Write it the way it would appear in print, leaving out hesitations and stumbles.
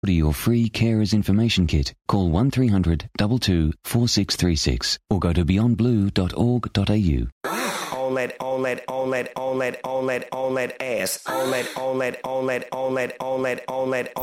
Order your free carers information kit. Call 1300 22 4636 or go to beyondblue.org.au. On that ass. On that